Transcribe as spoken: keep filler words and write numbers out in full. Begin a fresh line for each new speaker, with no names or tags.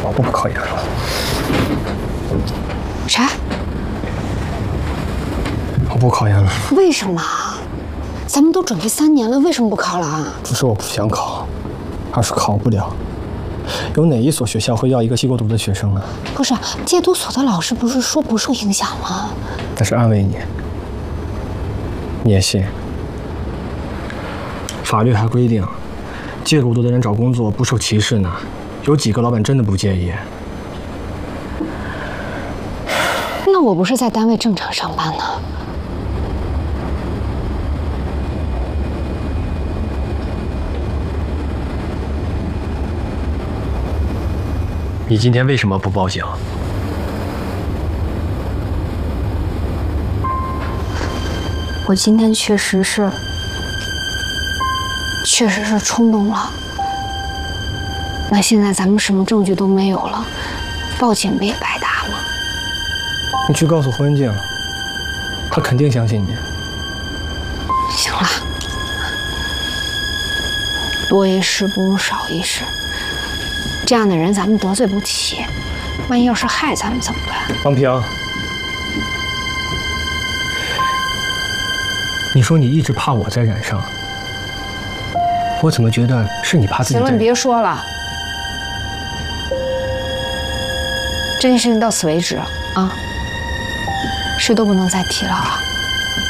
我不考研了。
啥？
我不考研了。
为什么？咱们都准备三年了，为什么不考了啊？
不是我不想考，而是考不了。有哪一所学校会要一个西国读的学生呢？
不是，戒毒所的老师不是说不受影响吗？
那是安慰你，你也信？法律还规定，戒毒的人找工作不受歧视呢。有几个老板真的不介意？
那我不是在单位正常上班呢？
你今天为什么不报警？
我今天确实是，确实是冲动了。那现在咱们什么证据都没有了，报警不也白搭吗？
你去告诉胡文静，他肯定相信你。
行了，多一事不如少一事。这样的人咱们得罪不起，万一要是害咱们怎么办？
王平，你说你一直怕我再染上，我怎么觉得是你怕自己？
行了，你别说了，这件事情到此为止啊，谁都不能再提了啊。